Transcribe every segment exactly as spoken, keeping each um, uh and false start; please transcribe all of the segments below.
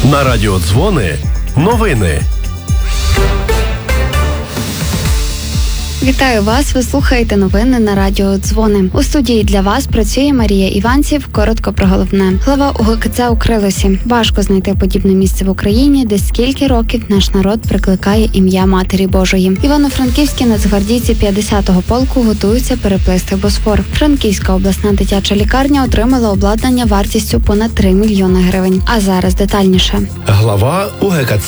На радіо Дзвони новини. Вітаю вас, ви слухаєте новини на радіо Дзвони. У студії для вас працює Марія Іванців. Коротко про головне. Глава УГКЦ у Крилосі. Важко знайти подібне місце в Україні, де скільки років наш народ прикликає ім'я Матері Божої. Івано-Франківські нацгвардійці п'ятдесятого полку готуються переплисти Босфор. Франківська обласна дитяча лікарня отримала обладнання вартістю понад три мільйони гривень. А зараз детальніше. Глава УГКЦ.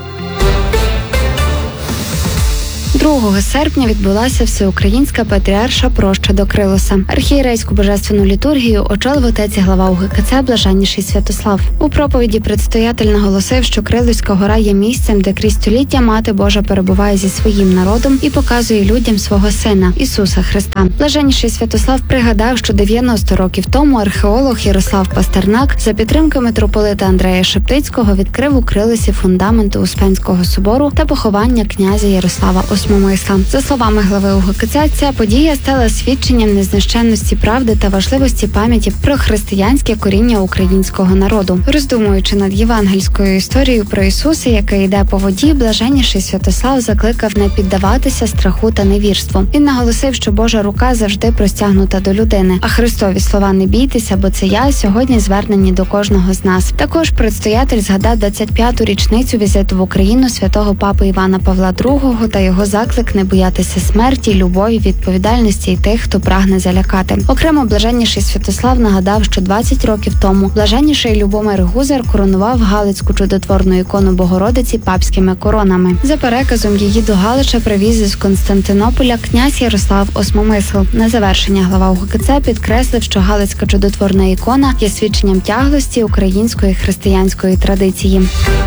другого серпня відбулася всеукраїнська патріарша проща до Крилоса. Архієрейську божественну літургію очолив отець і глава УГКЦ Блаженніший Святослав. У проповіді предстоятель наголосив, що Крилоська гора є місцем, де крізь століття Мати Божа перебуває зі своїм народом і показує людям свого Сина, Ісуса Христа. Блаженніший Святослав пригадав, що дев'яносто років тому археолог Ярослав Пастернак за підтримки митрополита Андрея Шептицького відкрив у Крилосі фундаменти Успенського собору та поховання князя Ярослава Осмомисла. За словами глави УГКЦ, ця подія стала свідченням незнищенності правди та важливості пам'яті про християнське коріння українського народу. Роздумуючи над євангельською історією про Ісуса, який йде по воді, Блаженніший Святослав закликав не піддаватися страху та невірству. Він наголосив, що Божа рука завжди простягнута до людини, а Христові слова «не бійтеся, бо це я» сьогодні звернені до кожного з нас. Також предстоятель згадав двадцять п'яту річницю візиту в Україну святого папи Івана Павла другого та його заклик не боятися смерті, любові, відповідальності і тих, хто прагне залякати. Окремо Блаженніший Святослав нагадав, що двадцять років тому Блаженніший Любомир Гузар коронував Галицьку чудотворну ікону Богородиці папськими коронами. За переказом її до Галича привіз із Константинополя князь Ярослав Осмомисл. На завершення глава УГКЦ підкреслив, що Галицька чудотворна ікона є свідченням тяглості української християнської традиції.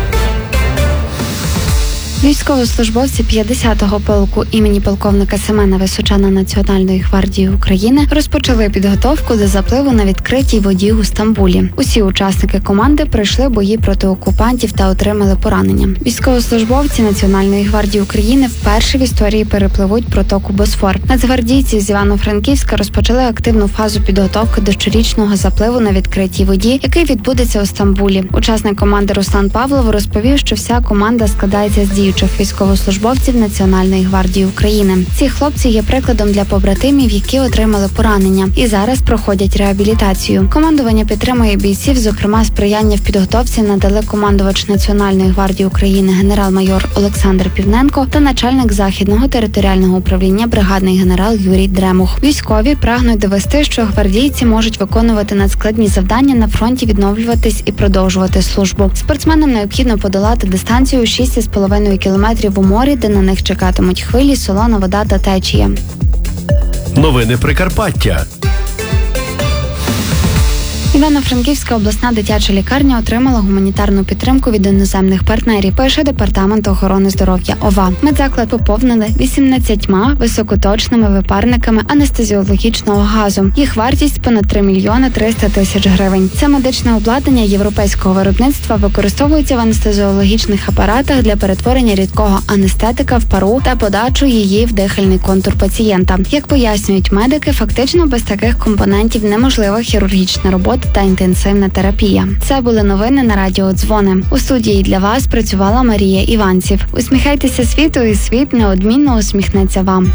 Військовослужбовці п'ятдесятого полку імені полковника Семена Височана Національної гвардії України розпочали підготовку до запливу на відкритій воді у Стамбулі. Усі учасники команди пройшли бої проти окупантів та отримали поранення. Військовослужбовці Національної гвардії України вперше в історії перепливуть протоку Босфор. Нацгвардійці з Івано-Франківська розпочали активну фазу підготовки до щорічного запливу на відкритій воді, який відбудеться у Стамбулі. Учасник команди Руслан Павлов розповів, що вся команда складається з діючих військовослужбовців Національної гвардії України. Ці хлопці є прикладом для побратимів, які отримали поранення і зараз проходять реабілітацію. Командування підтримує бійців, зокрема сприяння в підготовці надали командувач Національної гвардії України генерал-майор Олександр Півненко та начальник Західного територіального управління бригадний генерал Юрій Дремух. Військові прагнуть довести, що гвардійці можуть виконувати надскладні завдання на фронті, відновлюватись і продовжувати службу. Спортсменам необхідно подолати дистанцію шість з половиною кілометрів у морі, де на них чекатимуть хвилі, солона вода та течія. Новини Прикарпаття. Івано-Франківська обласна дитяча лікарня отримала гуманітарну підтримку від іноземних партнерів, пише Департамент охорони здоров'я ОВА. Медзаклад поповнили вісімнадцятьма високоточними випарниками анестезіологічного газу. Їх вартість понад три мільйони триста тисяч гривень. Це медичне обладнання європейського виробництва використовується в анестезіологічних апаратах для перетворення рідкого анестетика в пару та подачу її в дихальний контур пацієнта. Як пояснюють медики, фактично без таких компонентів неможлива хірургічна робота та інтенсивна терапія. Це були новини на радіо Дзвони. У студії для вас працювала Марія Іванців. Усміхайтеся світу, і світ неодмінно усміхнеться вам.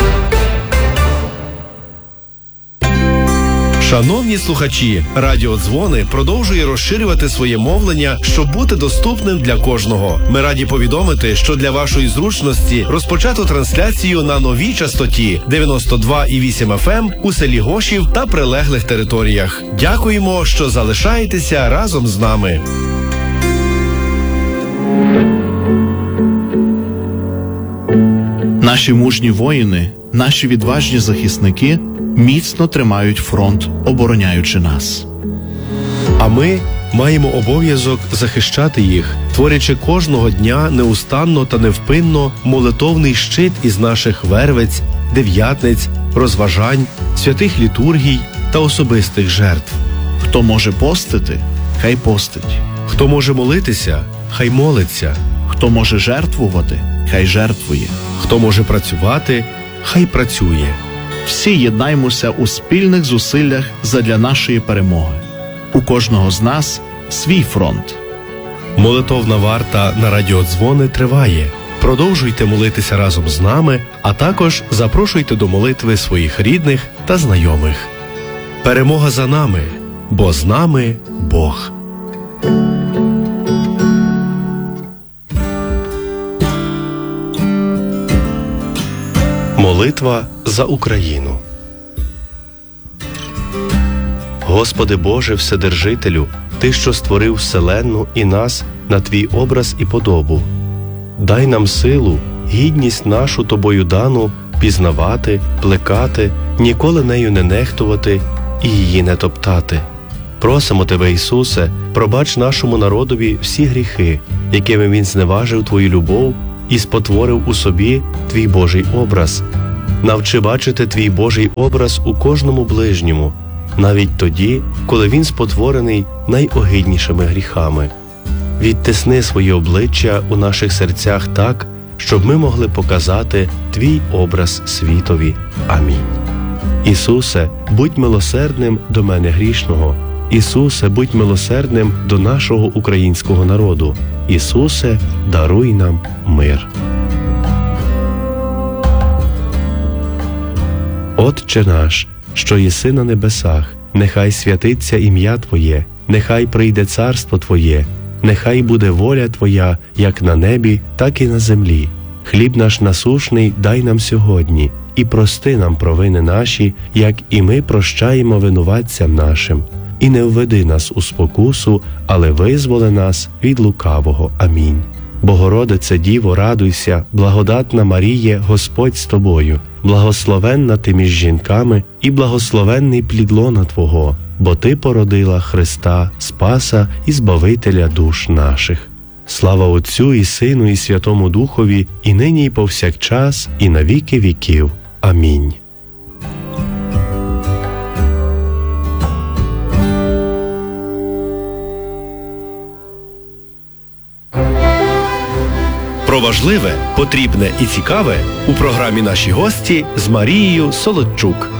Шановні слухачі, Радіо Дзвони продовжує розширювати своє мовлення, щоб бути доступним для кожного. Ми раді повідомити, що для вашої зручності розпочато трансляцію на новій частоті дев'яносто два і вісім еф ем у селі Гошів та прилеглих територіях. Дякуємо, що залишаєтеся разом з нами. Наші мужні воїни, наші відважні захисники міцно тримають фронт, обороняючи нас. А ми маємо обов'язок захищати їх, творячи кожного дня неустанно та невпинно молитовний щит із наших вервиць, дев'ятниць, розважань, святих літургій та особистих жертв. Хто може постити, хай постить. Хто може молитися, хай молиться. Хто може жертвувати, хай жертвує. Хто може працювати, хай працює. Всі єднаймося у спільних зусиллях задля нашої перемоги. У кожного з нас свій фронт. Молитовна варта на радіодзвони триває. Продовжуйте молитися разом з нами, а також запрошуйте до молитви своїх рідних та знайомих. Перемога за нами, бо з нами Бог. Молитва за Україну. Господи Боже Вседержителю, Ти, що створив вселенну і нас на Твій образ і подобу, дай нам силу, гідність нашу Тобою дану пізнавати, плекати, ніколи нею не нехтувати і її не топтати. Просимо Тебе, Ісусе, пробач нашому народові всі гріхи, якими він зневажив Твою любов і спотворив у собі Твій Божий образ. Навчи бачити Твій Божий образ у кожному ближньому, навіть тоді, коли він спотворений найогиднішими гріхами. Відтисни своє обличчя у наших серцях так, щоб ми могли показати Твій образ світові. Амінь. Ісусе, будь милосердним до мене грішного. Ісусе, будь милосердним до нашого українського народу. Ісусе, даруй нам мир. Отче наш, що єси на небесах, нехай святиться ім'я Твоє, нехай прийде царство Твоє, нехай буде воля Твоя, як на небі, так і на землі. Хліб наш насушний дай нам сьогодні, і прости нам провини наші, як і ми прощаємо винуватцям нашим. І не введи нас у спокусу, але визволи нас від лукавого. Амінь. Богородице Діво, радуйся, благодатна Маріє, Господь з тобою, благословенна ти між жінками і благословенний плід лона Твого, бо Ти породила Христа, Спаса і Збавителя душ наших. Слава Отцю і Сину і Святому Духові, і нині і повсякчас, і на віки віків. Амінь. Про важливе, потрібне і цікаве у програмі «Наші гості» з Марією Солодчук.